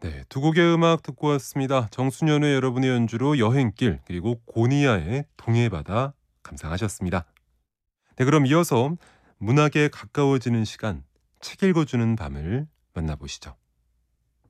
네, 두 곡의 음악 듣고 왔습니다. 정수년의 여러분의 연주로 여행길 그리고 고니아의 동해바다 감상하셨습니다. 네, 그럼 이어서 문학에 가까워지는 시간, 책 읽어주는 밤을 만나보시죠.